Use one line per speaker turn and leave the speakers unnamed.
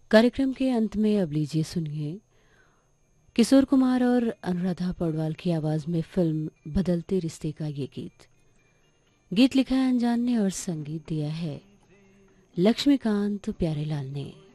कार्यक्रम के अंत में अब लीजिए सुनिए किशोर कुमार और अनुराधा पौडवाल की आवाज में फिल्म बदलते रिश्ते का ये गीत। गीत लिखा है अनजान ने और संगीत दिया है लक्ष्मीकांत प्यारेलाल ने।